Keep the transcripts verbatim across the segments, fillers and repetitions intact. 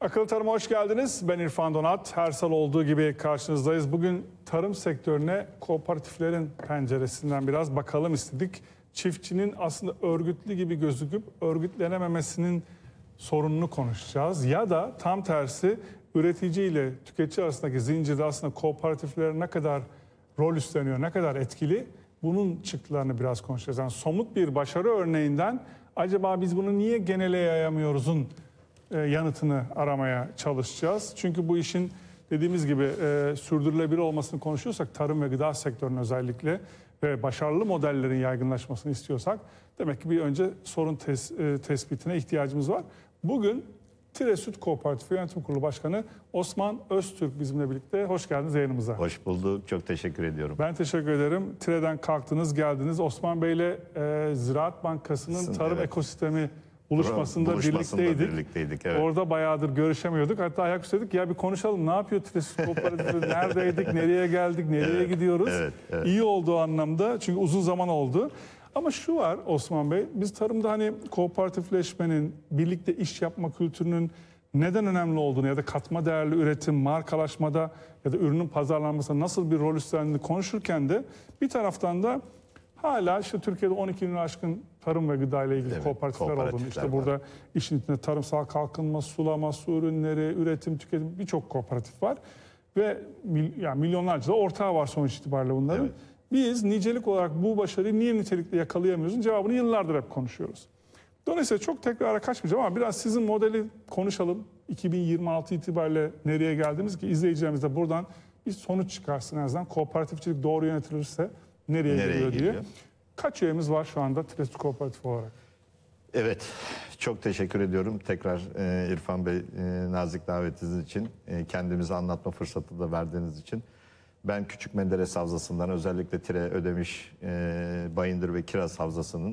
Akıllı Tarım'a hoş geldiniz. Ben İrfan Donat. Her salı olduğu gibi karşınızdayız. Bugün tarım sektörüne kooperatiflerin penceresinden biraz bakalım istedik. Çiftçinin aslında örgütlü gibi gözüküp örgütlenememesinin sorununu konuşacağız. Ya da tam tersi üretici ile tüketici arasındaki zincirde aslında kooperatifler ne kadar rol üstleniyor, ne kadar etkili, bunun çıktılarını biraz konuşacağız. Yani somut bir başarı örneğinden acaba biz bunu niye genele yayamıyoruzun yanıtını aramaya çalışacağız. Çünkü bu işin dediğimiz gibi e, sürdürülebilir olmasını konuşuyorsak, tarım ve gıda sektörünün özellikle ve başarılı modellerin yaygınlaşmasını istiyorsak demek ki bir önce sorun tes, e, tespitine ihtiyacımız var. Bugün Tire Süt Kooperatif Yönetim Kurulu Başkanı Osman Öztürk bizimle birlikte. Hoş geldiniz yayınımıza. Hoş bulduk. Çok teşekkür ediyorum. Ben teşekkür ederim. Tire'den kalktınız, geldiniz. Osman Bey'le e, Ziraat Bankası'nın Sizin, tarım evet. ekosistemi buluşmasında, buluşmasında birlikteydik. birlikteydik evet. Orada bayağıdır görüşemiyorduk. Hatta ayaküstü dedik ya bir konuşalım. Ne yapıyor Tire Süt Kooperatifi? Neredeydik? Nereye geldik? Nereye Evet, gidiyoruz? evet, evet. İyi oldu o anlamda. Çünkü uzun zaman oldu. Ama şu var Osman Bey. Biz tarımda hani kooperatifleşmenin, birlikte iş yapma kültürünün neden önemli olduğunu ya da katma değerli üretim, markalaşmada ya da ürünün pazarlanmasında nasıl bir rol üstlendiğini konuşurken de bir taraftan da hala işte Türkiye'de on iki binin aşkın tarım ve gıda ile ilgili Evet, kooperatifler, kooperatifler olduğunu, işte var. burada işin içinde tarımsal kalkınma, sulama, su ürünleri, üretim, tüketim birçok kooperatif var ve mil, yani milyonlarca da ortağı var sonuç itibariyle bunların. Evet. Biz nicelik olarak bu başarıyı niye nitelikle yakalayamıyoruz? Cevabını yıllardır hep konuşuyoruz. Dolayısıyla çok tekrara kaçmayacağım ama biraz sizin modeli konuşalım. iki bin yirmi altı itibariyle nereye geldiniz ki izleyicilerimiz de buradan bir sonuç çıkarsın en azından. Kooperatifçilik doğru yönetilirse nereye, Nereye geliyor diye. geliyor? Kaç üyemiz var şu anda Tire Süt Kooperatif olarak? Evet. Çok teşekkür ediyorum. Tekrar e, İrfan Bey e, nazik davetiniz için, e, kendimizi anlatma fırsatı da verdiğiniz için. Ben Küçük Menderes Havzası'ndan özellikle Tire, Ödemiş, e, Bayındır ve Kiraz Havzası'nın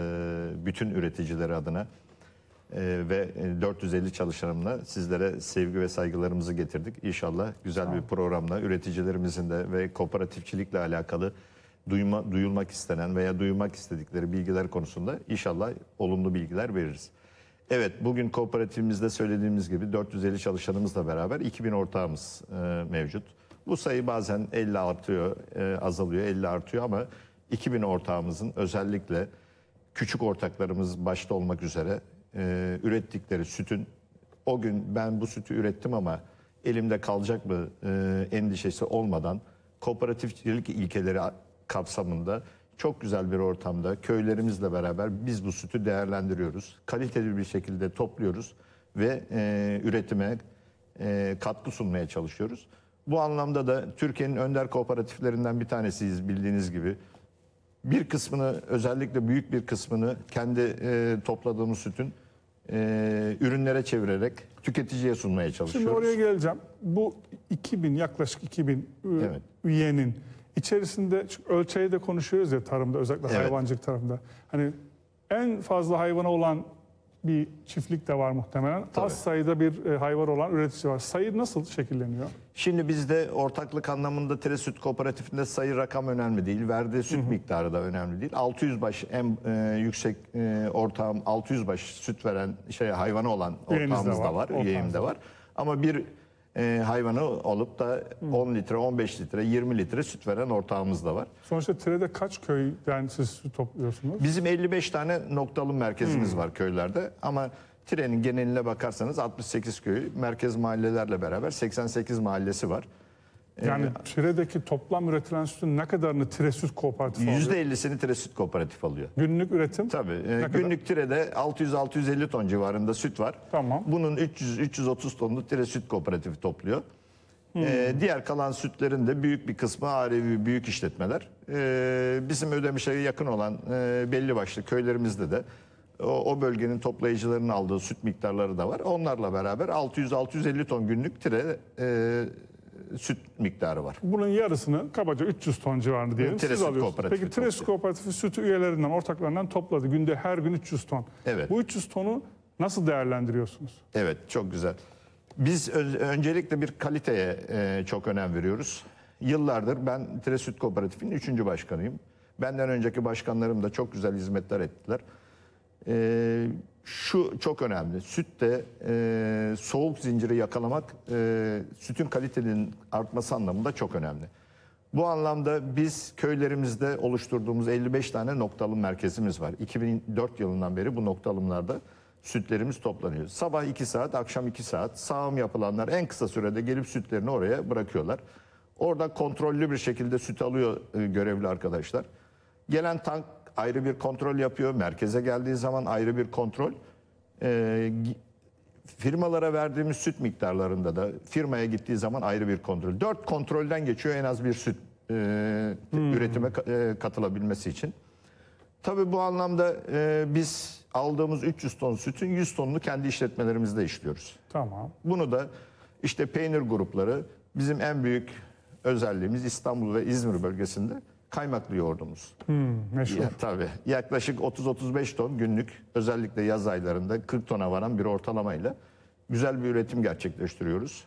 e, bütün üreticileri adına e, ve dört yüz elli çalışanımla sizlere sevgi ve saygılarımızı getirdik. İnşallah güzel bir programla üreticilerimizin de ve kooperatifçilikle alakalı duyma, duyulmak istenen veya duymak istedikleri bilgiler konusunda inşallah olumlu bilgiler veririz. Evet, bugün kooperatifimizde söylediğimiz gibi dört yüz elli çalışanımızla beraber iki bin ortağımız e, mevcut. Bu sayı bazen elli artıyor, e, azalıyor, elli artıyor ama iki bin ortağımızın özellikle küçük ortaklarımız başta olmak üzere e, ürettikleri sütün, o gün ben bu sütü ürettim ama elimde kalacak mı e, endişesi olmadan kooperatifçilik ilkeleri kapsamında çok güzel bir ortamda köylerimizle beraber biz bu sütü değerlendiriyoruz. Kaliteli bir şekilde topluyoruz ve e, üretime e, katkı sunmaya çalışıyoruz. Bu anlamda da Türkiye'nin önder kooperatiflerinden bir tanesiyiz bildiğiniz gibi. Bir kısmını, özellikle büyük bir kısmını kendi e, topladığımız sütün e, ürünlere çevirerek tüketiciye sunmaya çalışıyoruz. Şimdi oraya geleceğim. Bu iki bin, yaklaşık iki bin Evet. üyenin içerisinde ölçeği de konuşuyoruz ya tarımda, özellikle Evet. hayvancılık tarafında. Hani en fazla hayvanı olan bir çiftlik de var muhtemelen. Tabii. Az sayıda bir e, hayvan olan üretici var. Sayı nasıl şekilleniyor? Şimdi bizde ortaklık anlamında Tire Süt Kooperatifinde sayı rakam önemli değil. Verdiği süt hı hı. miktarı da önemli değil. altı yüz baş en e, yüksek e, ortağım altı yüz baş süt veren şey hayvanı olan ortağımız da var, üyeyim de var. Ama bir e, hayvanı olup da hı. on litre, on beş litre, yirmi litre süt veren ortağımız da var. Sonuçta Tire'de kaç köyden siz süt topluyorsunuz? Bizim elli beş tane noktalı merkezimiz hmm. var köylerde ama Tire'nin geneline bakarsanız altmış sekiz köy, merkez mahallelerle beraber seksen sekiz mahallesi var. Yani ee, Tire'deki toplam üretilen sütün ne kadarını Tire Süt Kooperatif alıyor? yüzde ellisini Tire Süt Kooperatif alıyor. Günlük üretim? Tabii. E, günlük Tire'de altı yüz altı yüz elli ton civarında süt var. Tamam. Bunun üç yüz üç yüz otuz tonunu Tire Süt Kooperatif topluyor. Hmm. Ee, diğer kalan sütlerin de büyük bir kısmı Arevi büyük işletmeler. Ee, bizim Ödemiş'e yakın olan e, belli başlı köylerimizde de o, o bölgenin toplayıcılarının aldığı süt miktarları da var. Onlarla beraber altı yüz altı yüz elli ton günlük Tire e, süt miktarı var. Bunun yarısını kabaca üç yüz ton civarında diyelim Tire siz Süt alıyorsunuz. Peki Tire Süt Kooperatifi sütü üyelerinden, ortaklarından topladı. Günde her gün üç yüz ton. Evet. Bu üç yüz tonu nasıl değerlendiriyorsunuz? Evet, çok güzel. Biz öncelikle bir kaliteye e, çok önem veriyoruz. Yıllardır ben Tire Süt Kooperatifinin üçüncü başkanıyım. Benden önceki başkanlarım da çok güzel hizmetler ettiler. Ee, şu çok önemli. Sütte e, soğuk zinciri yakalamak e, sütün kalitenin artması anlamında çok önemli. Bu anlamda biz köylerimizde oluşturduğumuz elli beş tane nokta alım merkezimiz var. iki bin dört yılından beri bu nokta alımlarda sütlerimiz toplanıyor. Sabah iki saat, akşam iki saat sağım yapılanlar en kısa sürede gelip sütlerini oraya bırakıyorlar. Orada kontrollü bir şekilde süt alıyor e, görevli arkadaşlar. Gelen tank ayrı bir kontrol yapıyor. Merkeze geldiği zaman ayrı bir kontrol. Ee, firmalara verdiğimiz süt miktarlarında da firmaya gittiği zaman ayrı bir kontrol. Dört kontrolden geçiyor en az bir süt e, hmm. üretime e, katılabilmesi için. Tabii bu anlamda e, biz aldığımız üç yüz ton sütün yüz tonunu kendi işletmelerimizde işliyoruz. Tamam. Bunu da işte peynir grupları bizim en büyük özelliğimiz İstanbul ve İzmir bölgesinde kaymaklı yoğurdumuz. Hmm, meşhur. Ya, tabii. Yaklaşık otuz otuz beş ton günlük, özellikle yaz aylarında kırk tona varan bir ortalamayla güzel bir üretim gerçekleştiriyoruz.